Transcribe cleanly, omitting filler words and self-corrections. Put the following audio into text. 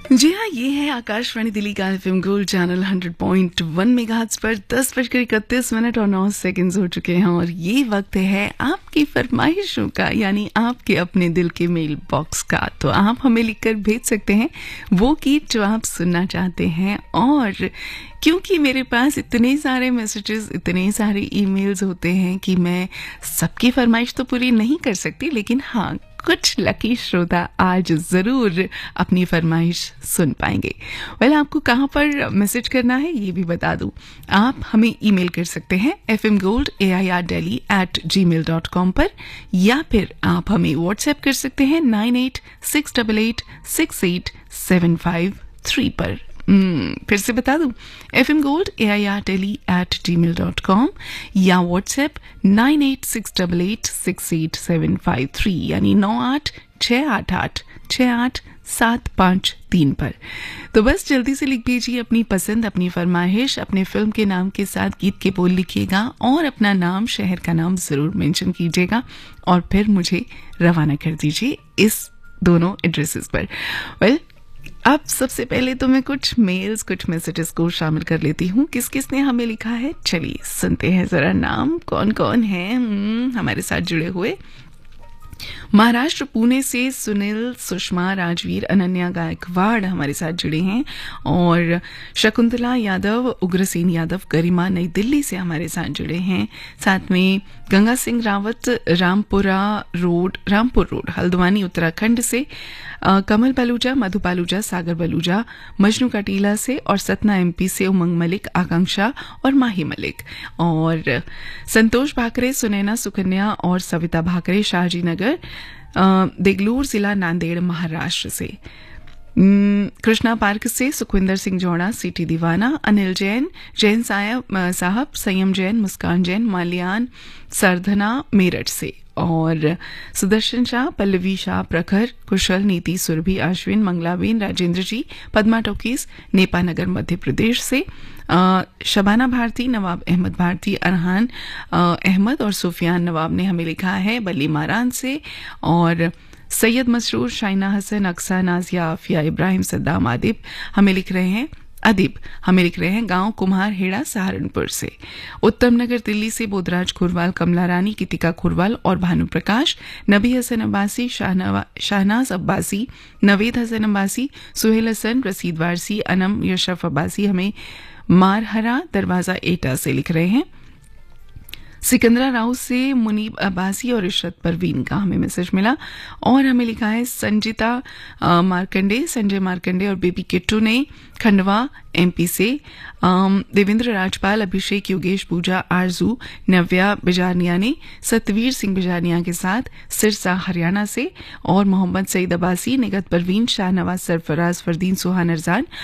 जी हाँ, ये है आकाशवाणी दिल्ली का एफएम गोल्ड चैनल 100.1 मेगाहर्ट्ज पर 10:31 और 9 सेकंड्स हो चुके हैं और ये वक्त है आपकी फरमाइशों का, यानी आपके अपने दिल के मेल बॉक्स का। तो आप हमें लिखकर भेज सकते हैं वो गीत जो आप सुनना चाहते हैं। और क्योंकि मेरे पास इतने सारे मैसेजेस, इतने सारे ईमेल्स होते हैं कि मैं सबकी फरमाइश तो पूरी नहीं कर सकती, लेकिन हाँ, कुछ लकी श्रोता आज जरूर अपनी फरमाइश सुन पाएंगे। वेल, आपको कहाँ पर मैसेज करना है ये भी बता दूं। आप हमें ईमेल कर सकते हैं fmgold@airdelhi@gmail.com पर, या फिर आप हमें व्हाट्सएप कर सकते हैं 9868868753 पर। फिर से बता दूं, fmgold@airdelhi@gmail.com या व्हाट्सएप 9868868753 यानी 9868868753 पर। तो बस जल्दी से लिख दीजिए अपनी पसंद, अपनी फरमाइश, अपने फिल्म के नाम के साथ गीत के बोल लिखिएगा और अपना नाम, शहर का नाम जरूर मेंशन कीजिएगा और फिर मुझे रवाना कर दीजिए इस दोनों एड्रेसेस पर। वेल, अब सबसे पहले तो मैं कुछ मेल्स, कुछ मैसेजेस को शामिल कर लेती हूँ। किस किस ने हमें लिखा है, चलिए सुनते हैं जरा नाम कौन कौन है हमारे साथ जुड़े हुए। महाराष्ट्र पुणे से सुनील, सुषमा, राजवीर, अनन्या गायकवाड़ हमारे साथ जुड़े हैं और शकुंतला यादव, उग्रसेन यादव, गरिमा नई दिल्ली से हमारे साथ जुड़े हैं। साथ में गंगा सिंह रावत, रामपुर रोड हल्द्वानी उत्तराखंड से, कमल बलूजा, मधु बलूजा, सागर बलूजा, मजनू कटीला से और सतना एमपी से उमंग मलिक, आकांक्षा और माही मलिक, और संतोष भाकरे, सुनैना, सुकन्या और सविता भाकरे शाहजी नगर, देगलूर जिला, नांदेड़, महाराष्ट्र से। कृष्णा पार्क से सुखविंदर सिंह जोड़ा, सिटी दीवाना, अनिल जैन, जैन साहब, संयम जैन, मुस्कान जैन, माल्यान सरधना मेरठ से, और सुदर्शन शाह, पल्लवी शाह, प्रखर, कुशल, नीति, सुरभि, अश्विन, मंगलाबेन, राजेंद्र जी, पद्मा टोकीज, नेपानगर मध्य प्रदेश से, शबाना भारती, नवाब अहमद भारती, अरहान अहमद और सुफियान नवाब ने हमें लिखा है बल्ली मारान से, और सैयद मसरूर, शाइना हसन, अक्सा, नाजिया, आफिया, इब्राहिम, सद्दाम, अदीब हमें लिख रहे हैं गांव कुम्हार हेड़ा, सहारनपुर से। उत्तम नगर दिल्ली से बोधराज खुरवाल, कमला रानी, कितिका खुरवाल और भानु प्रकाश, नबी हसन अब्बासी, शाहनाज अब्बासी, नवेद हसन अब्बासी, सुहेल हसन, रसीद वारसी, अनम यशरफ अब्बासी हमें मारहरा दरवाजा एटा से लिख रहे हैं। सिकंदरा राव से मुनीब अब्बासी और इशरत परवीन का हमें मैसेज मिला, और हमें लिखा है संजय मार्कंडे और बेबी किट्टू ने खंडवा एमपी से, देवेंद्र राजपाल, अभिषेक, योगेश, पूजा, आरजू, नव्या बिजारनिया ने सतवीर सिंह बिजारनिया के साथ सिरसा हरियाणा से, और मोहम्मद सईद अब्बासी, निगत परवीन, शाहनवाज, सरफराज, फरदीन, सुहान, अरजान